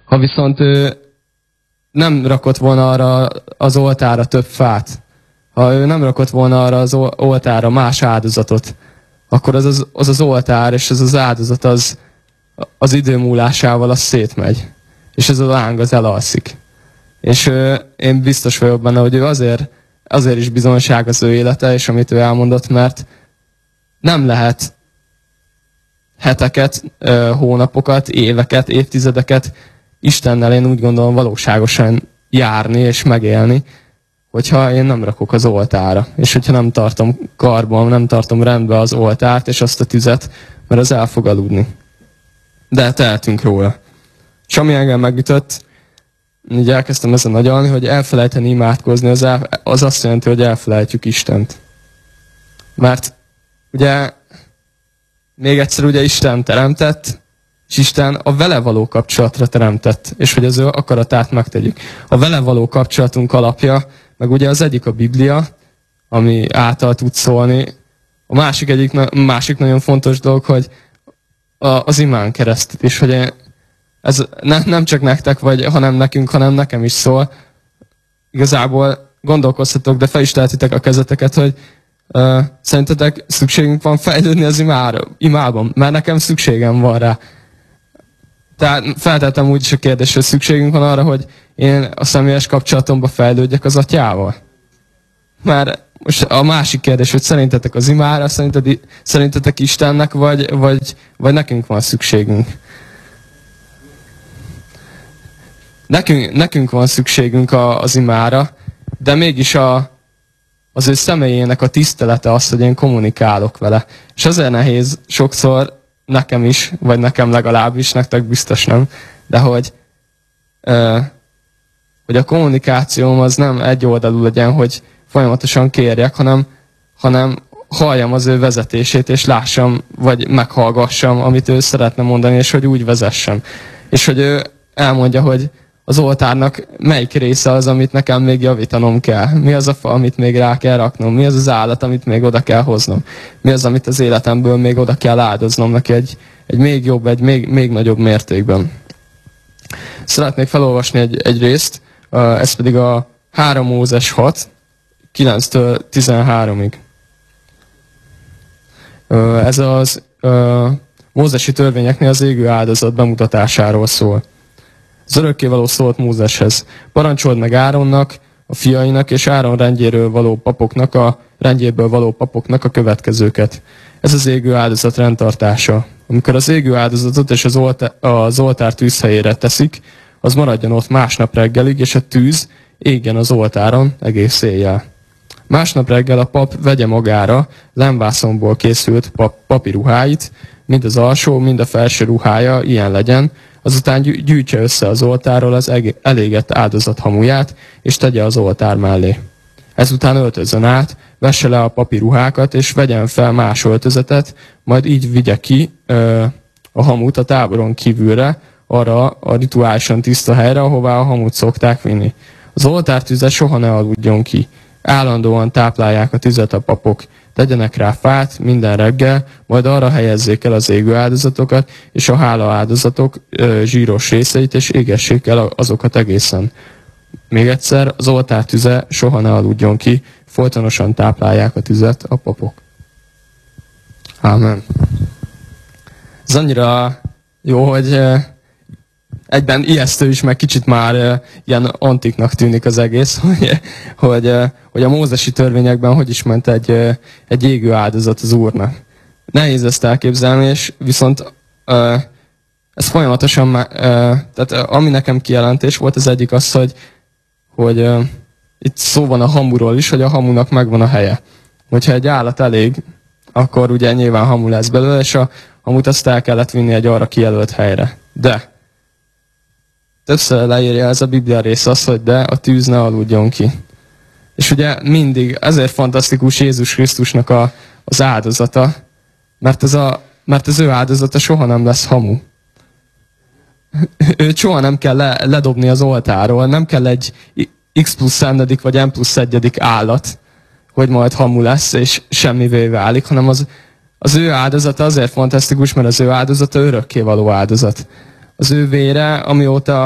Ha viszont ő nem rakott volna arra az oltárra több fát, ha ő nem rakott volna arra az oltárra más áldozatot, akkor az oltár és ez az áldozat az idő múlásával az szétmegy. És ez a láng az elalszik. És én biztos vagyok benne, hogy ő azért is bizonyság az ő élete, és amit ő elmondott, mert nem lehet heteket, hónapokat, éveket, évtizedeket Istennel, én úgy gondolom, valóságosan járni és megélni, hogyha én nem rakok az oltára, és hogyha nem tartom karban, nem tartom rendbe az oltárt és azt a tüzet, mert az el fog aludni. De tehetünk róla. És ami engem megütött, így elkezdtem ezen agyalni, hogy elfelejteni imádkozni, az azt jelenti, hogy elfelejtjük Istent. Mert ugye még egyszer ugye Isten teremtett, és Isten a vele való kapcsolatra teremtett, és hogy az ő akaratát megtegyük. A vele való kapcsolatunk alapja, meg ugye az egyik a Biblia, ami által tud szólni. A másik nagyon fontos dolog, hogy az imán keresztül is, hogy ez nem csak nektek, hanem nekünk, hanem nekem is szól. Igazából gondolkoztatok, de fel is tehetitek a kezeteket, hogy szerintetek szükségünk van fejlődni az imában, mert nekem szükségem van rá. Tehát feltettem úgy is a kérdést, hogy szükségünk van arra, hogy én a személyes kapcsolatomba fejlődjek az Atyával. Mert most a másik kérdés, hogy szerintetek az imára, szerintetek Istennek, vagy nekünk van szükségünk. Nekünk van szükségünk az imára, de mégis az ő személyének a tisztelete az, hogy én kommunikálok vele. És azért nehéz sokszor nekem is, vagy nekem legalábbis, nektek biztos nem, de hogy a kommunikációm az nem egyoldalú legyen, hogy folyamatosan kérjek, hanem halljam az ő vezetését, és lássam, vagy meghallgassam, amit ő szeretne mondani, és hogy úgy vezessem. És hogy ő elmondja, hogy az oltárnak melyik része az, amit nekem még javítanom kell. Mi az a fa, amit még rá kell raknom. Mi az az állat, amit még oda kell hoznom. Mi az, amit az életemből még oda kell áldoznom neki egy még jobb, egy még nagyobb mértékben. Szeretnék felolvasni egy részt, ez pedig a 3 Mózes 6, 9-től 13-ig. Ez az mózesi törvényeknél az égő áldozat bemutatásáról szól. Az örökkévaló szólt Mózeshez: parancsold meg Áronnak, a fiainak és Áron rendjéből való papoknak a következőket. Ez az égő áldozat rendtartása. Amikor az égő áldozatot és az oltár tűzhelyére teszik, az maradjon ott másnap reggelig, és a tűz égjen az oltáron egész éjjel. Másnap reggel a pap vegye magára lemvászonból készült papi ruháit, mind az alsó, mind a felső ruhája ilyen legyen, azután gyűjtse össze az oltárról az elégett áldozat hamuját, és tegye az oltár mellé. Ezután öltözzön át, vesse le a papi ruhákat, és vegyen fel más öltözetet, majd így vigye ki a hamut a táboron kívülre, arra a rituálisan tiszta helyre, ahová a hamut szokták vinni. Az oltártüze soha ne aludjon ki. Állandóan táplálják a tüzet a papok, tegyenek rá fát minden reggel, majd arra helyezzék el az égő áldozatokat és a hála áldozatok zsíros részeit, és égessék el azokat egészen. Még egyszer, az oltár tüze soha ne aludjon ki, folytonosan táplálják a tüzet a papok. Ámen. Ez annyira jó, hogy egyben ijesztő is, meg kicsit már ilyen antiknak tűnik az egész, hogy a mózesi törvényekben hogy is ment egy égő áldozat az Úrnak. Nehéz ezt elképzelni, és viszont ez folyamatosan, tehát ami nekem kijelentés volt, az egyik az, hogy itt szó van a hamuról is, hogy a hamunak megvan a helye. Hogyha egy állat elég, akkor ugye nyilván hamu lesz belőle, és a hamut azt el kellett vinni egy arra kijelölt helyre. De többször leírja ez a Biblia rész az, hogy de a tűz ne aludjon ki. És ugye mindig, ezért fantasztikus Jézus Krisztusnak az áldozata, mert az ő áldozata soha nem lesz hamu. Őt soha nem kell ledobni az oltáról, nem kell egy x+n vagy n+1 állat, hogy majd hamu lesz és semmivé válik, hanem az ő áldozata azért fantasztikus, mert az ő áldozata örökkévaló áldozat. Az ő vére, amióta